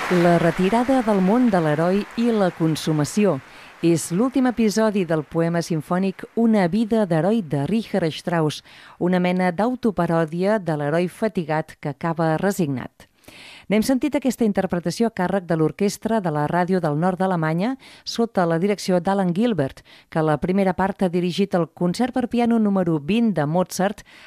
La retirada del món de l'heroi i la consumació és l'últim episodi del poema simfònic Una vida d'heroi de Richard Strauss, una mena d'autoparòdia de l'heroi fatigat que acaba resignat. N'hem sentit aquesta interpretació a càrrec de l'orquestra de la Ràdio del Nord d'Alemanya sota la direcció d'Alan Gilbert, que la primera part ha dirigit el concert per piano número 20 de Mozart